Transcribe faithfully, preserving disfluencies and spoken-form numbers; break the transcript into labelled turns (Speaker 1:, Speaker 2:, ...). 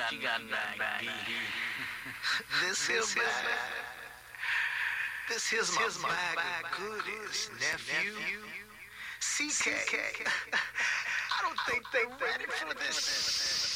Speaker 1: got, you got nothing back, B.
Speaker 2: This here's bag. This here's my bag of goodies, nephew. C K. I don't think they're ready for this